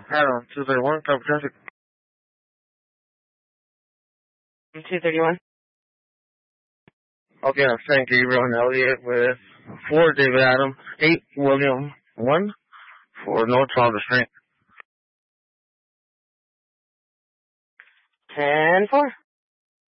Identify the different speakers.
Speaker 1: Adam, 231, copy traffic.
Speaker 2: 231.
Speaker 1: Okay, I'm St. Gabriel and Elliott with 4 David Adam, 8 William 1 for North Charles Street.
Speaker 2: 10-4.